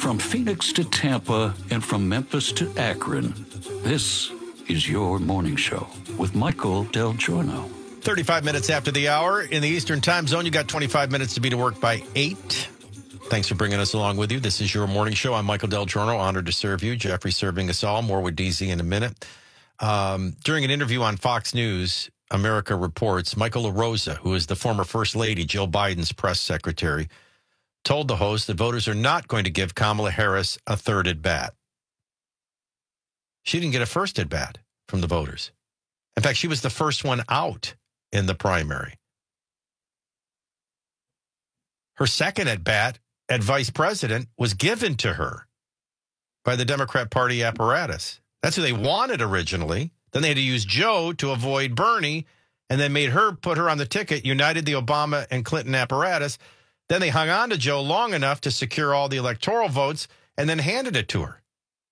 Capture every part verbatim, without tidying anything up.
From Phoenix to Tampa and from Memphis to Akron, this is your morning show with Michael Del Giorno. thirty-five minutes after the hour in the Eastern Time Zone. You got twenty-five minutes to be to work by eight. Thanks for bringing us along with you. This is your morning show. I'm Michael Del Giorno, honored to serve you. Jeffrey serving us all. More with D Z in a minute. Um, during an interview on Fox News, America Reports, Michael LaRosa, who is the former First Lady, Jill Biden's press secretary, told the host that voters are not going to give Kamala Harris a third at bat. She didn't get a first at bat from the voters. In fact, she was the first one out in the primary. Her second at bat at vice president was given to her by the Democrat Party apparatus. That's who they wanted originally. Then they had to use Joe to avoid Bernie, and then made her put her on the ticket, united the Obama and Clinton apparatus. Then they hung on to Joe long enough to secure all the electoral votes and then handed it to her.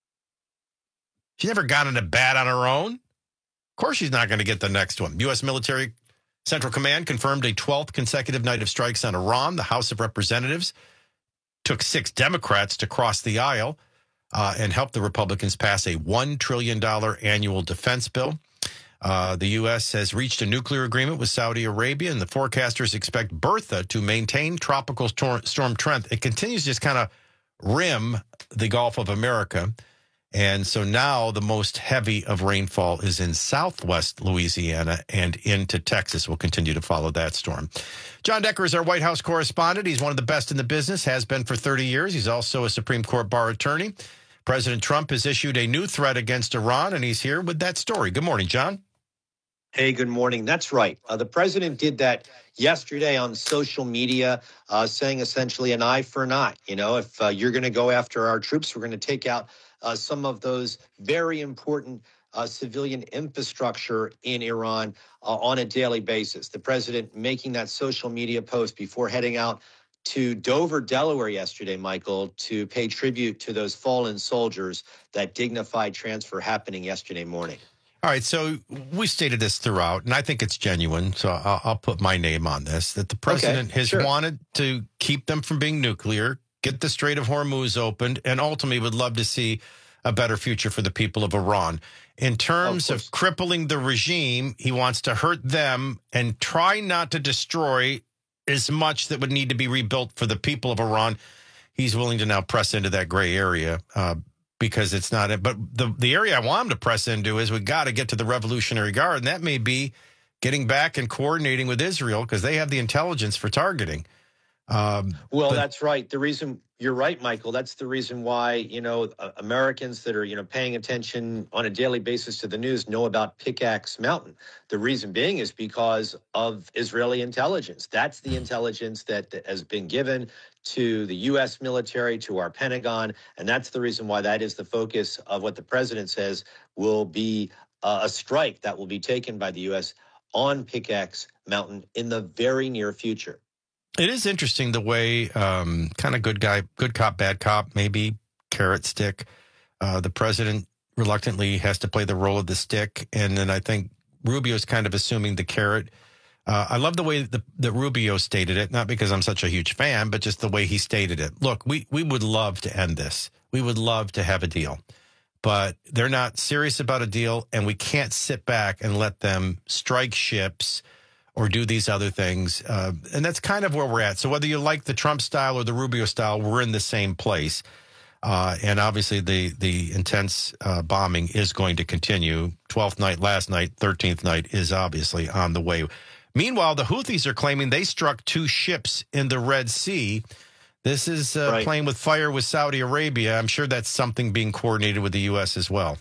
She never got in a bat on her own. Of course she's not going to get the next one. U S Military Central Command confirmed a twelfth consecutive night of strikes on Iran. The House of Representatives took six Democrats to cross the aisle uh, and help the Republicans pass a one trillion dollars annual defense bill. Uh, the U S has reached a nuclear agreement with Saudi Arabia, and the forecasters expect Bertha to maintain tropical storm, storm trend. It continues to just kind of rim the Gulf of America. And so now the most heavy of rainfall is in southwest Louisiana and into Texas. We'll continue to follow that storm. John Decker is our White House correspondent. He's one of the best in the business, has been for thirty years. He's also a Supreme Court bar attorney. President Trump has issued a new threat against Iran, and he's here with that story. Good morning, John. Hey, good morning. That's right. Uh, the president did that yesterday on social media, uh, saying essentially an eye for an eye. You know, if uh, you're going to go after our troops, we're going to take out uh, some of those very important uh, civilian infrastructure in Iran uh, on a daily basis. The president making that social media post before heading out to Dover, Delaware yesterday, Michael, to pay tribute to those fallen soldiers, that dignified transfer happening yesterday morning. All right, so we stated this throughout, and I think it's genuine, so I'll, I'll put my name on this, that the president okay, has sure. wanted to keep them from being nuclear, get the Strait of Hormuz opened, and ultimately would love to see a better future for the people of Iran. In terms of, of crippling the regime, he wants to hurt them and try not to destroy as much that would need to be rebuilt for the people of Iran. He's willing to now press into that gray area, uh, because it's not it. But the, the area I want him to press into is we got to get to the Revolutionary Guard. And that may be getting back and coordinating with Israel because they have the intelligence for targeting. Um, well, but, that's right. The reason you're right, Michael, that's the reason why, you know, uh, Americans that are, you know, paying attention on a daily basis to the news know about Pickaxe Mountain. The reason being is because of Israeli intelligence. That's the intelligence that, that has been given to the U S military, to our Pentagon, and that's the reason why that is the focus of what the president says will be uh, a strike that will be taken by the U S on Pickaxe Mountain in the very near future. It is interesting the way um, kind of good guy, good cop, bad cop, maybe carrot stick. Uh, the president reluctantly has to play the role of the stick, and then I think Rubio's kind of assuming the carrot. Uh, I love the way that, that Rubio stated it, not because I'm such a huge fan, but just the way he stated it. Look, we, we would love to end this. We would love to have a deal, but they're not serious about a deal, and we can't sit back and let them strike ships or do these other things. Uh, and that's kind of where we're at. So whether you like the Trump style or the Rubio style, we're in the same place. Uh, and obviously the the intense uh, bombing is going to continue. twelfth night last night, thirteenth night is obviously on the way. Meanwhile, the Houthis are claiming they struck two ships in the Red Sea. This is uh, right. playing with fire with Saudi Arabia. I'm sure that's something being coordinated with the U S as well.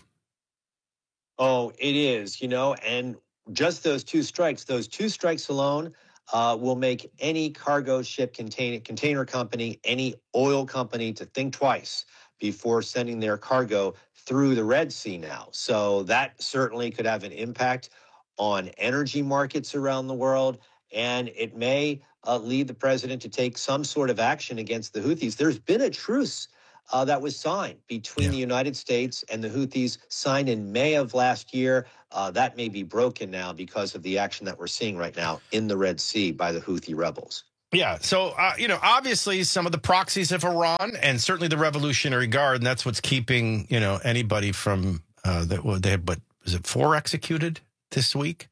Oh, it is, you know, and just those two strikes, those two strikes alone uh, will make any cargo ship container, container company, any oil company to think twice before sending their cargo through the Red Sea now. So that certainly could have an impact on energy markets around the world, and it may uh, lead the president to take some sort of action against the Houthis. There's been a truce Uh, that was signed between yeah. the United States and the Houthis, signed in May of last year. Uh, that may be broken now because of the action that we're seeing right now in the Red Sea by the Houthi rebels. Yeah. So, uh, you know, obviously some of the proxies of Iran and certainly the Revolutionary Guard, and that's what's keeping, you know, anybody from uh, that. Well, they have, what was it, four executed this week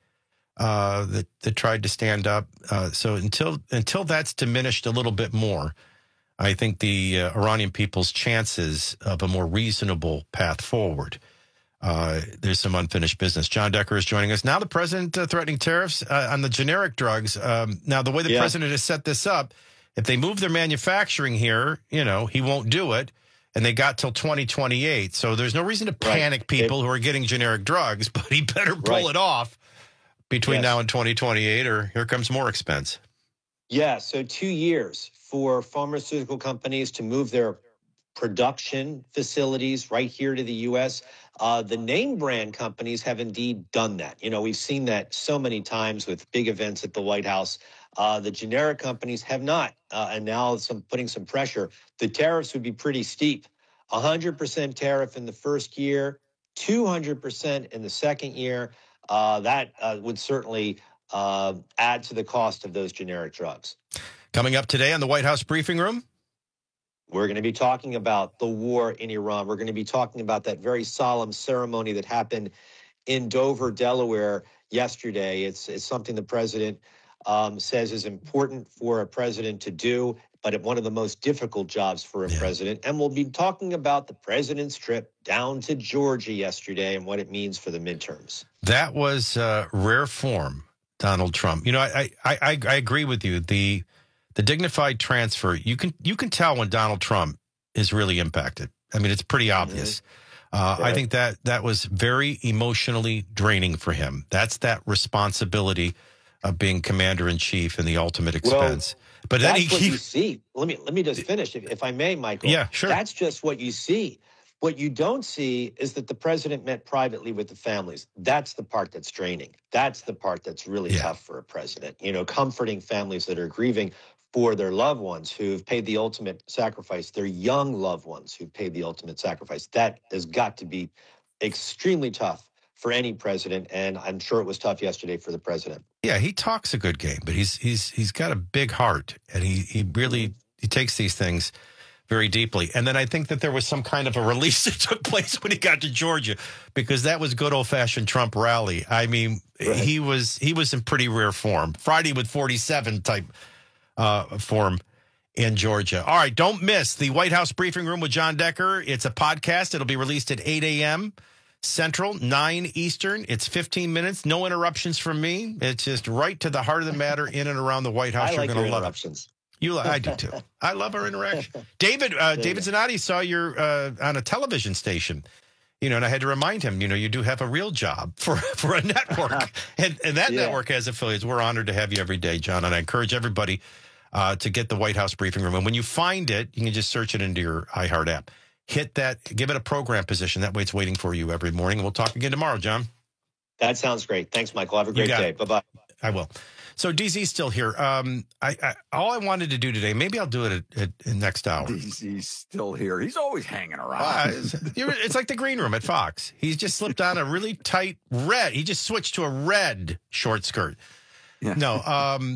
uh, that that tried to stand up. Uh, so until until that's diminished a little bit more, I think the uh, Iranian people's chances of a more reasonable path forward. Uh, there's some unfinished business. John Decker is joining us. Now the president uh, threatening tariffs uh, on the generic drugs. Um, now, the way the yeah. president has set this up, if they move their manufacturing here, you know, he won't do it. And they got till twenty twenty-eight. So there's no reason to panic right. people it, who are getting generic drugs, but he better pull right. it off between yes. now and twenty twenty-eight, or here comes more expense. Yeah, so two years for pharmaceutical companies to move their production facilities right here to the U S. Uh, the name brand companies have indeed done that. You know, we've seen that so many times with big events at the White House. Uh, the generic companies have not, uh, and now some putting some pressure. The tariffs would be pretty steep. one hundred percent tariff in the first year, two hundred percent in the second year. Uh, that uh, would certainly uh, add to the cost of those generic drugs. Coming up today on the White House Briefing Room. We're going to be talking about the war in Iran. We're going to be talking about that very solemn ceremony that happened in Dover, Delaware yesterday. It's, it's something the president um, says is important for a president to do, but one of the most difficult jobs for a yeah. president. And we'll be talking about the president's trip down to Georgia yesterday and what it means for the midterms. That was uh, rare form, Donald Trump. You know, I, I, I, I agree with you. The The dignified transfer, you can you can tell when Donald Trump is really impacted. I mean, it's pretty obvious. Mm-hmm. Uh, right. I think that that was very emotionally draining for him. That's that responsibility of being commander in chief and the ultimate expense. Well, but that's then he, what you see. Let me let me just finish, if, if I may, Michael. Yeah, sure. That's just what you see. What you don't see is that the president met privately with the families. That's the part that's draining. That's the part that's really yeah. tough for a president. You know, comforting families that are grieving for their loved ones who've paid the ultimate sacrifice, their young loved ones who've paid the ultimate sacrifice. That has got to be extremely tough for any president, and I'm sure it was tough yesterday for the president. Yeah, he talks a good game, but he's he's he's got a big heart, and he he really he takes these things very deeply. And then I think that there was some kind of a release that took place when he got to Georgia, because that was good old-fashioned Trump rally. I mean, right. he was he was in pretty rare form. Friday with forty-seven type uh, form in Georgia. All right, don't miss the White House Briefing Room with John Decker. It's a podcast. It'll be released at eight a.m. Central, nine Eastern. It's fifteen minutes. No interruptions from me. It's just right to the heart of the matter in and around the White House. I You're like going to love it. You, I do too. I love our interaction. David, uh, David Zanotti saw you're uh, on a television station, you know, and I had to remind him, you know, you do have a real job for, for a network, and, and that yeah. network has affiliates. We're honored to have you every day, John, and I encourage everybody uh, to get the White House Briefing Room. And when you find it, you can just search it into your iHeart app. Hit that, give it a program position. That way it's waiting for you every morning. We'll talk again tomorrow, John. That sounds great. Thanks, Michael. Have a great day. Bye-bye. I will. So D Z's still here. Um, I, I all I wanted to do today, maybe I'll do it at, at, at next hour. D Z's still here. He's always hanging around. Uh, it's, it's like the green room at Fox. He's just slipped on a really tight red. He just switched to a red short skirt. Yeah. No, um,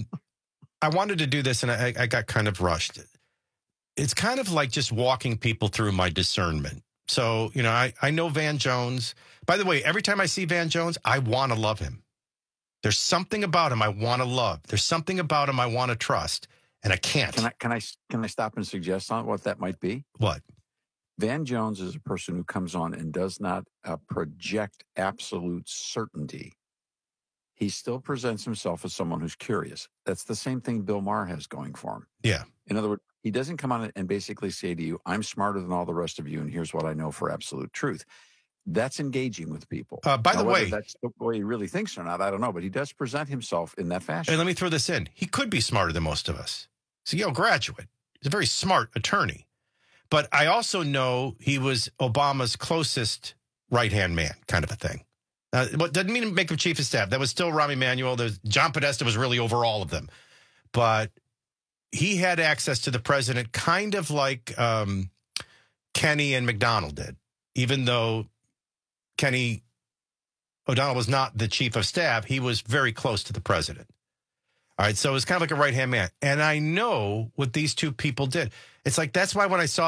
I wanted to do this, and I, I got kind of rushed. It's kind of like just walking people through my discernment. So, you know, I, I know Van Jones. By the way, every time I see Van Jones, I want to love him. There's something about him I want to love. There's something about him I want to trust, and I can't. Can I can I can I stop and suggest on what that might be? What? Van Jones is a person who comes on and does not uh, project absolute certainty. He still presents himself as someone who's curious. That's the same thing Bill Maher has going for him. Yeah. In other words, he doesn't come on and basically say to you, "I'm smarter than all the rest of you, and here's what I know for absolute truth." That's engaging with people. Uh, by now, the way, that's the way he really thinks or not, I don't know, but he does present himself in that fashion. And let me throw this in. He could be smarter than most of us. He's a Yale graduate. He's a very smart attorney. But I also know he was Obama's closest right-hand man, kind of a thing. Uh, what doesn't mean make him chief of staff. That was still Rahm Emanuel. There's, John Podesta was really over all of them. But he had access to the president kind of like um, Kenny and McDonald did, even though Kenny O'Donnell was not the chief of staff. He was very close to the president. All right, so it's kind of like a right-hand man. And I know what these two people did. It's like, that's why when I saw